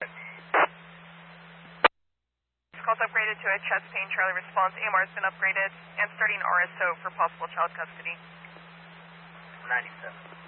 This call's upgraded to a chest pain. Charlie response. AMR has been upgraded and starting RSO for possible child custody. 97.